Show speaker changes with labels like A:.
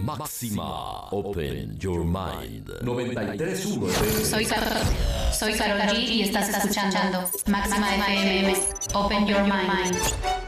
A: Máxima Open Your Mind 93.1
B: Soy Karol G y estás escuchando Máxima FM Open Your Mind.